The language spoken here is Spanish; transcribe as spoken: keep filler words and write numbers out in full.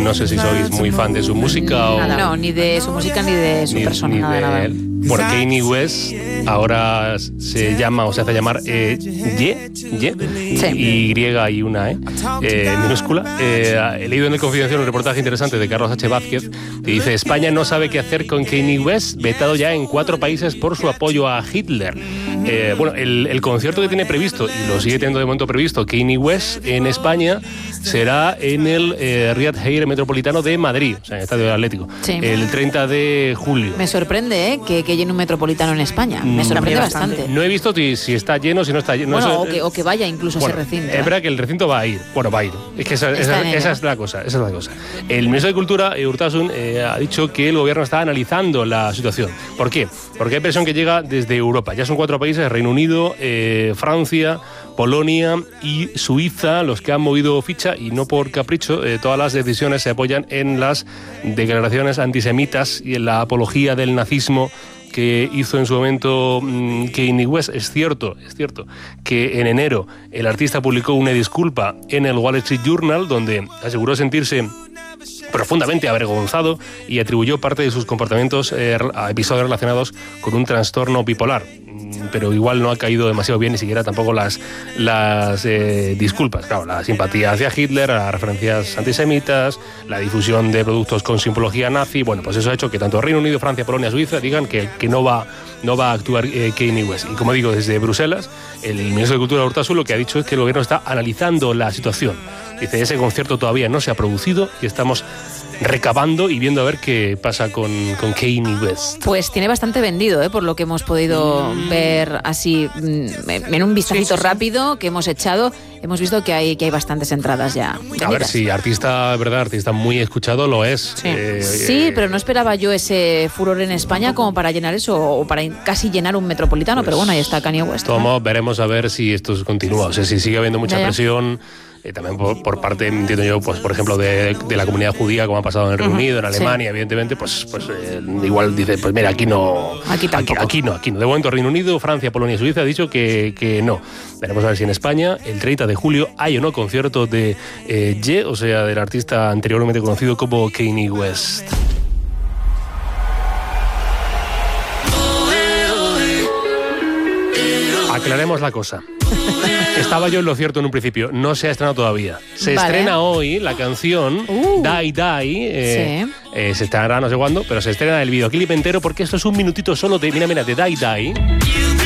no sé si sois muy fan de su música o... Nada, no, ni de su música ni de su ni, persona, ni nada, de nada. él. Bueno, Kanye West ahora se llama o se hace llamar eh, Ye, Ye, Sí. Y y una E, eh, minúscula. Eh, he leído en El Confidencial un reportaje interesante de Carlos H. Vázquez que dice: España no sabe qué hacer con Kanye West, vetado ya en cuatro países por su apoyo a Hitler. Eh, bueno, el, el concierto que tiene previsto, y lo sigue teniendo de momento previsto, Kanye West en España, será en el eh, Riyad Mahrez Metropolitano de Madrid, o sea, en el Estadio del Atlético, Sí. el treinta de julio. Me sorprende, ¿eh? Que, que llene un metropolitano en España. Me sorprende bastante. No he visto si, si está lleno, si no está lleno. Bueno, no o, sé, que, o que vaya incluso bueno, a ese recinto. Es verdad que el recinto va a ir. Bueno, va a ir. Es que esa, esa, esa es la cosa. Esa es la cosa. El ministro de Cultura, eh, Urtasun, eh, ha dicho que el gobierno está analizando la situación. ¿Por qué? Porque hay presión que llega desde Europa. Ya son cuatro países: Reino Unido, eh, Francia, Polonia y Suiza, los que han movido ficha, y no por capricho. Eh, todas las decisiones se apoyan en las declaraciones antisemitas y en la apología del nazismo que hizo en su momento mmm, Kanye West. Es cierto, es cierto que en enero el artista publicó una disculpa en el Wall Street Journal, donde aseguró sentirse profundamente avergonzado y atribuyó parte de sus comportamientos eh, a episodios relacionados con un trastorno bipolar. Pero igual no ha caído demasiado bien ni siquiera tampoco las, las eh, disculpas. Claro, la simpatía hacia Hitler, las referencias antisemitas, la difusión de productos con simbología nazi. Bueno, pues eso ha hecho que tanto Reino Unido, Francia, Polonia, Suiza digan que, que no va no va a actuar eh, Kanye West. Y como digo, desde Bruselas, el ministro de Cultura, Urtasun, lo que ha dicho es que el gobierno está analizando la situación. Dice, ese concierto todavía no se ha producido y estamos recabando y viendo a ver qué pasa con, con Kanye West. Pues tiene bastante vendido, ¿eh? Por lo que hemos podido mm. ver así mm, en un vistacito sí, sí, sí. rápido que hemos echado. Hemos visto que hay, que hay bastantes entradas ya vendidas. A ver, si artista, verdad, artista muy escuchado lo es. Sí. Eh, sí, pero no esperaba yo ese furor en España como para llenar eso, o para casi llenar un metropolitano, pues, pero bueno, ahí está Kanye West. Tomo, ¿no? Veremos a ver si esto continúa, o sea, si sigue habiendo mucha ya, ya. presión. Eh, también por, por parte, entiendo yo, pues por ejemplo, de, de la comunidad judía, como ha pasado en el Reino Unido, en Alemania, sí. evidentemente, pues, pues eh, igual dice, pues mira, aquí no, aquí tampoco. Aquí, aquí no, aquí no. De momento, Reino Unido, Francia, Polonia y Suiza ha dicho que, que no. Veremos a ver si en España, el treinta de julio, hay o no concierto de eh, Ye, o sea, del artista anteriormente conocido como Kanye West. Aclaremos la cosa. Estaba yo en lo cierto en un principio, no se ha estrenado todavía. Se vale. estrena hoy la canción uh, Die Die, eh, sí. eh, se estrenará no sé cuándo, pero se estrena el videoclip entero porque esto es un minutito solo de, mira, mira, de Die Die.